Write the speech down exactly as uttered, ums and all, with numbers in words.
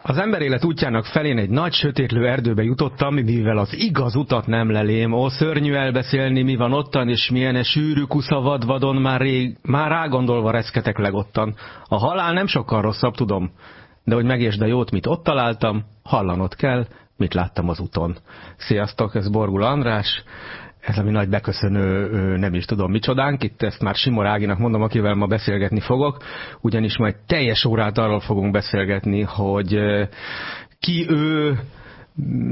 Az emberélet útjának felén egy nagy sötétlő erdőbe jutottam, mivel az igaz utat nem lelém. Ó, szörnyű elbeszélni, mi van ottan, és milyen e sűrű kusza vadvadon, már, rég, már rágondolva reszketek legottan. A halál nem sokkal rosszabb, tudom, de hogy megértsd a jót, mit ott találtam, hallanod kell, mit láttam az úton. Sziasztok, ez Borgul András. Ez a mi nagy beköszönő, nem is tudom micsodánk, itt ezt már Simor Áginak mondom, akivel ma beszélgetni fogok, ugyanis majd teljes órát arról fogunk beszélgetni, hogy ki ő,